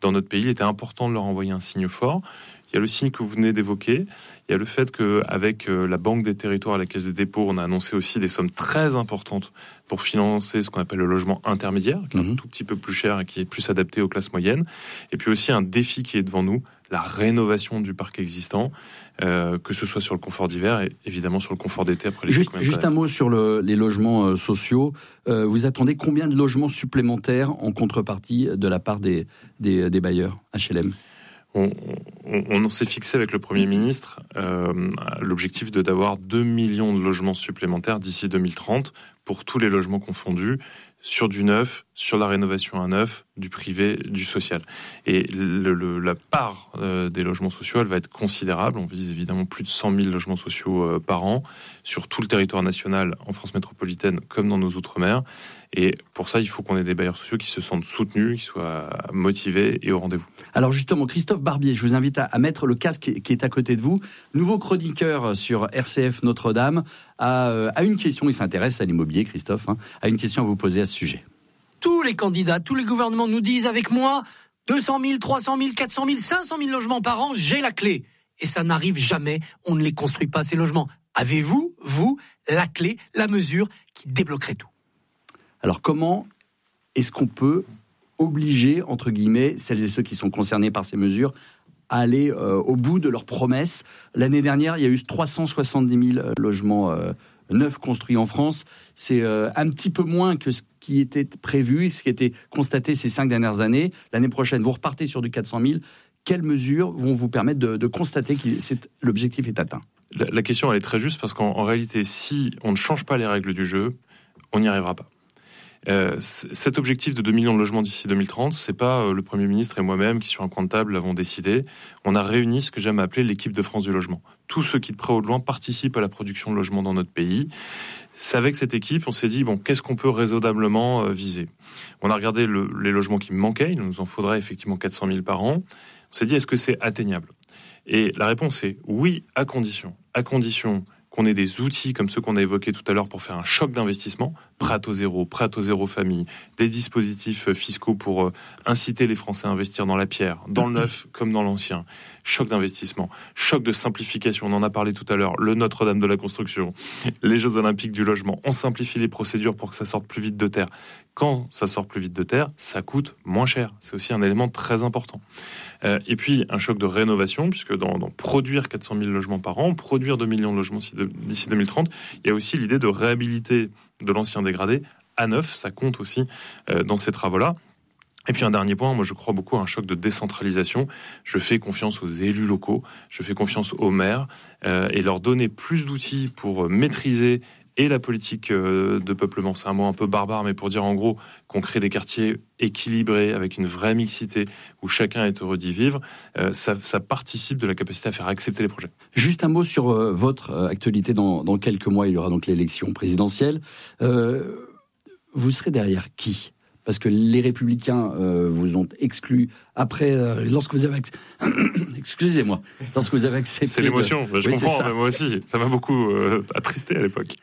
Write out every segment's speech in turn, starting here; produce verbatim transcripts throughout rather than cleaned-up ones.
dans notre pays. Il était important de leur envoyer un signe fort. Il y a le signe que vous venez d'évoquer. Il y a le fait qu'avec la Banque des Territoires et la Caisse des Dépôts, on a annoncé aussi des sommes très importantes pour financer ce qu'on appelle le logement intermédiaire, qui est mmh. un tout petit peu plus cher et qui est plus adapté aux classes moyennes. Et puis aussi un défi qui est devant nous, la rénovation du parc existant, euh, que ce soit sur le confort d'hiver et évidemment sur le confort d'été après les Juste, juste un mot sur le, les logements euh, sociaux. Euh, vous attendez combien de logements supplémentaires en contrepartie de la part des, des, des bailleurs H L M ? On, on, on s'est fixé avec le Premier ministre euh, l'objectif de d'avoir deux millions de logements supplémentaires d'ici deux mille trente pour tous les logements confondus, sur du neuf, sur la rénovation à neuf, du privé, du social. Et le, le, la part euh, des logements sociaux, elle va être considérable. On vise évidemment plus de cent mille logements sociaux euh, par an sur tout le territoire national, en France métropolitaine comme dans nos outre-mer. Et pour ça, il faut qu'on ait des bailleurs sociaux qui se sentent soutenus, qui soient motivés et au rendez-vous. Alors justement, Christophe Barbier, je vous invite à, à mettre le casque qui est à côté de vous. Nouveau chroniqueur sur R C F Notre-Dame, a, a une question, il s'intéresse à l'immobilier, Christophe, hein, a une question à vous poser à ce sujet. Tous les candidats, tous les gouvernements nous disent avec moi, deux cent mille, trois cent mille, quatre cent mille, cinq cent mille logements par an, j'ai la clé. Et ça n'arrive jamais, on ne les construit pas, ces logements. Avez-vous, vous, la clé, la mesure qui débloquerait tout ? Alors comment est-ce qu'on peut obliger, entre guillemets, celles et ceux qui sont concernés par ces mesures à aller euh, au bout de leurs promesses ? L'année dernière, il y a eu trois cent soixante-dix mille logements euh, neufs construits en France. C'est euh, un petit peu moins que ce qui était prévu, ce qui a été constaté ces cinq dernières années. L'année prochaine, vous repartez sur du quatre cent mille. Quelles mesures vont vous permettre de, de constater que c'est, l'objectif est atteint ? la, la question, elle est très juste parce qu'en en réalité, si on ne change pas les règles du jeu, on n'y arrivera pas. Euh, cet objectif de deux millions de logements d'ici deux mille trente, c'est pas euh, le Premier ministre et moi-même qui sur un coin de table l'avons décidé. On a réuni ce que j'aime appeler l'équipe de France du logement. Tous ceux qui de près ou de loin participent à la production de logements dans notre pays. C'est avec cette équipe, on s'est dit bon, qu'est-ce qu'on peut raisonnablement euh, viser ? On a regardé le, les logements qui manquaient. Il nous en faudrait effectivement quatre cent mille par an. On s'est dit est-ce que c'est atteignable ? Et la réponse est oui, à condition, à condition qu'on ait des outils comme ceux qu'on a évoqués tout à l'heure pour faire un choc d'investissement, prêt à taux zéro, prêt à taux zéro famille, des dispositifs fiscaux pour euh, inciter les Français à investir dans la pierre, dans le neuf comme dans l'ancien, choc d'investissement, choc de simplification, on en a parlé tout à l'heure, le Notre-Dame de la construction, les Jeux Olympiques du logement, on simplifie les procédures pour que ça sorte plus vite de terre. Quand ça sort plus vite de terre, ça coûte moins cher. C'est aussi un élément très important. Euh, et puis, un choc de rénovation, puisque dans, dans produire quatre cent mille logements par an, produire deux millions de logements d'ici deux mille trente, il y a aussi l'idée de réhabiliter de l'ancien dégradé à neuf. Ça compte aussi euh, dans ces travaux-là. Et puis un dernier point, moi je crois beaucoup à un choc de décentralisation. Je fais confiance aux élus locaux, je fais confiance aux maires euh, et leur donner plus d'outils pour maîtriser et la politique de peuplement. C'est un mot un peu barbare, mais pour dire en gros qu'on crée des quartiers équilibrés avec une vraie mixité où chacun est heureux d'y vivre, euh, ça, ça participe de la capacité à faire accepter les projets. Juste un mot sur euh, votre euh, actualité. Dans, dans quelques mois, il y aura donc l'élection présidentielle. Euh, vous serez derrière qui ? Parce que les Républicains euh, vous ont exclu après, euh, lorsque vous avez acc... excusez-moi, lorsque vous avez accepté. C'est l'émotion. De... Je oui, comprends. Mais moi aussi, ça m'a beaucoup euh, attristé à l'époque.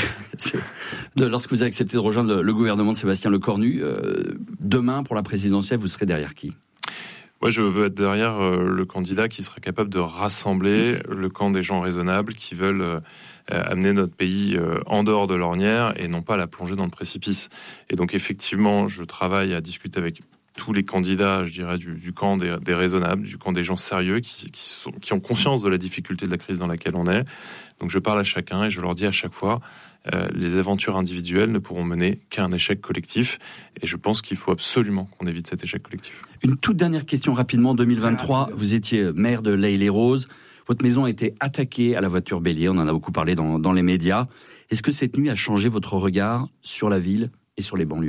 de, lorsque vous avez accepté de rejoindre le, le gouvernement de Sébastien Lecornu, euh, demain pour la présidentielle, vous serez derrière qui ? Moi, je veux être derrière euh, le candidat qui sera capable de rassembler le camp des gens raisonnables qui veulent euh, amener notre pays euh, en dehors de l'ornière et non pas la plonger dans le précipice. Et donc, effectivement, je travaille à discuter avec tous les candidats, je dirais, du, du camp des, des raisonnables, du camp des gens sérieux qui, qui, sont, qui ont conscience de la difficulté de la crise dans laquelle on est. Donc, je parle à chacun et je leur dis à chaque fois Euh, les aventures individuelles ne pourront mener qu'à un échec collectif. Et je pense qu'il faut absolument qu'on évite cet échec collectif. Une toute dernière question rapidement. deux mille vingt-trois, vous étiez maire de L'Haÿ-les-Roses. Votre maison a été attaquée à la voiture bélier. On en a beaucoup parlé dans, dans les médias. Est-ce que cette nuit a changé votre regard sur la ville et sur les banlieues ?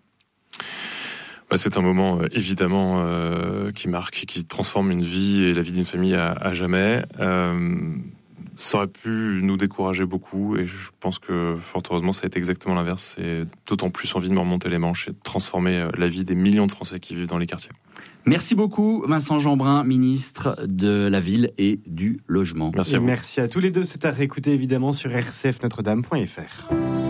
Bah, c'est un moment euh, évidemment euh, qui marque, qui transforme une vie et la vie d'une famille à, à jamais. Euh, Ça aurait pu nous décourager beaucoup et je pense que fort heureusement ça a été exactement l'inverse. C'est d'autant plus envie de me remonter les manches et de transformer la vie des millions de Français qui vivent dans les quartiers. Merci beaucoup Vincent Jeanbrun, ministre de la Ville et du Logement. Merci à vous. Merci à tous les deux. C'est à réécouter évidemment sur r c f notre dame point f r.